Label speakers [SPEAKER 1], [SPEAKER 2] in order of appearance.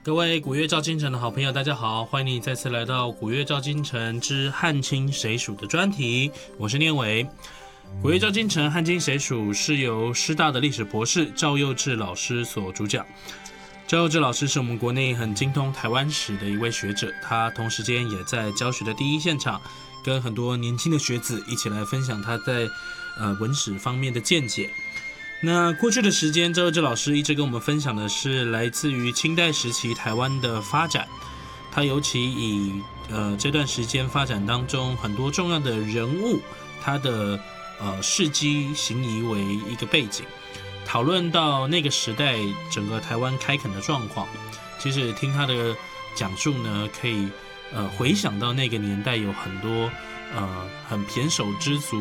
[SPEAKER 1] 各位古乐照今城的好朋友，大家好，欢迎你再次来到古乐照今城之汉清谁属的专题，我是念伟。古乐照今城汉清谁属是由师大的历史博士赵佑志老师所主讲。赵佑志老师是我们国内很精通台湾史的一位学者，他同时间也在教学的第一现场，跟很多年轻的学子一起来分享他在文史方面的见解。那过去的时间，赵佑志老师一直跟我们分享的是来自于清代时期台湾的发展，他尤其以这段时间发展当中很多重要的人物，他的事迹行仪为一个背景，讨论到那个时代整个台湾开垦的状况。其实听他的讲述呢，可以回想到那个年代有很多很胼手胝足